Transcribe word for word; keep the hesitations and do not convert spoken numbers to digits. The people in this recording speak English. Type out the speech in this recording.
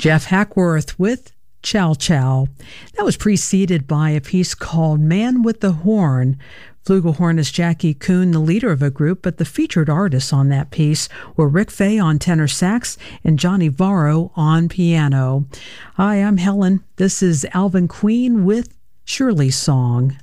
Jeff Hackworth with Chow Chow. That was preceded by a piece called Man with the Horn. Flugelhornist Jackie Kuhn, the leader of a group, but the featured artists on that piece were Rick Fay on tenor sax and Johnny Varro on piano. Hi, I'm Helen. This is Alvin Queen with Shirley's Song.